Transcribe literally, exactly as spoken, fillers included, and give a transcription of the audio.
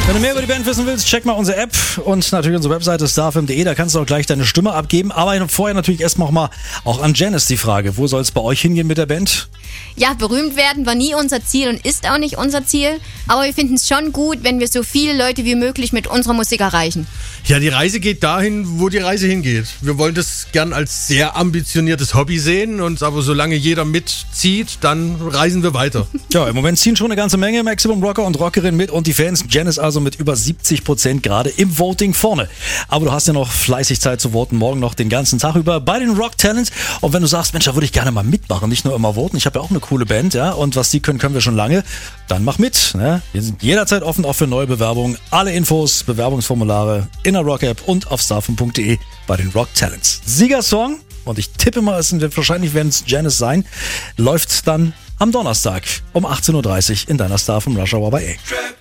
Wenn du mehr über die Band wissen willst, check mal unsere App und natürlich unsere Webseite starfm punkt de. Da kannst du auch gleich deine Stimme abgeben. Aber vorher natürlich erstmal auch mal auch an Janice die Frage. Wo soll es bei euch hingehen mit der Band? Ja, berühmt werden war nie unser Ziel und ist auch nicht unser Ziel. Aber wir finden es schon gut, wenn wir so viele Leute wie möglich mit unserer Musik erreichen. Ja, die Reise geht dahin, wo die Reise hingeht. Wir wollen das gern als sehr ambitioniertes Hobby sehen. Und aber solange jeder mitzieht, dann reisen wir weiter. Ja, im Moment ziehen schon eine ganze Menge Maximum Rocker und Rockerinnen mit und die Fans. Janice also mit über siebzig Prozent gerade im Voting vorne. Aber du hast ja noch fleißig Zeit zu voten, morgen noch den ganzen Tag über bei den Rock Talents. Und wenn du sagst, Mensch, da würde ich gerne mal mitmachen, nicht nur immer voten. Ich habe ja auch eine coole Band, ja, und was die können, können wir schon lange. Dann mach mit. Ne? Wir sind jederzeit offen auch für neue Bewerbungen. Alle Infos, Bewerbungsformulare in der Rock-App und auf starfm punkt de bei den Rock Talents. Siegersong, und ich tippe mal, es wird wahrscheinlich werden es Janice sein, läuft dann am Donnerstag um achtzehn Uhr dreißig in deiner Starfm Rush Hour bei A.